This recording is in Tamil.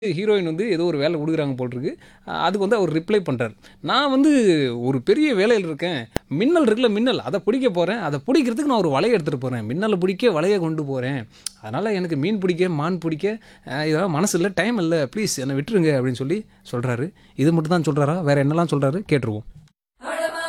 ஹீரோயின் வந்து ஏதோ ஒரு வேலை குடுக்குறாங்க போல இருக்கு. அதுக்கு வந்து அவர் ரிப்ளை பண்றாரு. நான் வந்து ஒரு பெரிய வேலையில இருக்கேன். மின்னல் இருக்குல்ல மின்னல், அத பிடிக்க போறேன். அத பிடிக்கிறதுக்கு நான் ஒரு வலைய எடுத்துட்டு போறேன். மின்னல பிடிக்க வலைய கொண்டு போறேன். அதனால எனக்கு மீன் பிடிக்க, மான் பிடிக்க இதெல்லாம் மனசு இல்ல, டைம் இல்ல. ப்ளீஸ் என்ன விட்டுருங்க அப்படின்னு சொல்லி சொல்றாரு. இது மட்டும் தான் சொல்றாரா? வேற என்னலாம் சொல்றாரு? கேட்டுருவோம்.